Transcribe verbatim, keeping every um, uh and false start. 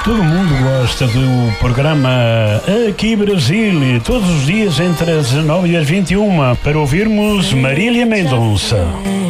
Todo mundo gosta do programa Aqui Brasil, todos os dias entre as dezanove e as vinte e uma, para ouvirmos Marília Mendonça.